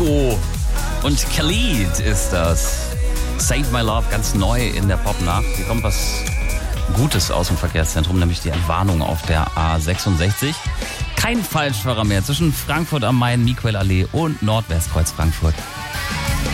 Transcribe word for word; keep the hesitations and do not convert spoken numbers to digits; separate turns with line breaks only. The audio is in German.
Kygo und Khalid ist das. Save My Love, ganz neu in der Pop-Nacht. Hier kommt was Gutes aus dem Verkehrszentrum, nämlich die Entwarnung auf der A sechsundsechzig. Kein Falschfahrer mehr zwischen Frankfurt am Main, Miquel Allee und Nordwestkreuz Frankfurt.